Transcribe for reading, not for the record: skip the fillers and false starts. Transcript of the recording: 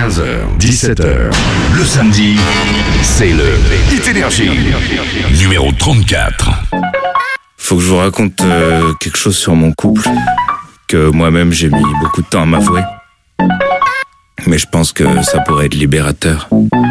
15h, 17h, le samedi, c'est le Hit Énergie, numéro 34. Faut que je vous raconte quelque chose sur mon couple, que moi-même j'ai mis beaucoup de temps à m'avouer. Mais je pense que ça pourrait être libérateur.